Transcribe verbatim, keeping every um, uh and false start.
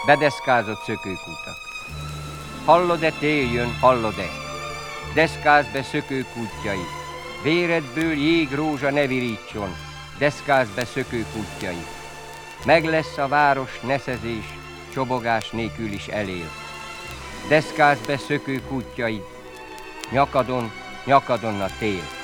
bedeszkázott szökőkutak. Hallod-e, tél jön, hallod-e? Deszkázz be szökőkútjai, véredből jégrózsa ne virítson, deszkázz be szökőkútjai. Meg lesz a város neszezés, csobogás nélkül is elél. Deszkázz be szökőkútjaid, nyakadon, nyakadon a tél.